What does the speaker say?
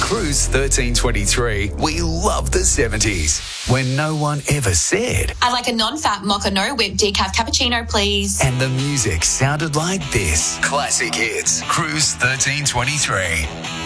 Cruise 1323, we love the 70s, when no one ever said. I'd like a non-fat mocha no whip decaf cappuccino, please. And the music sounded like this. Classic hits. Cruise 1323.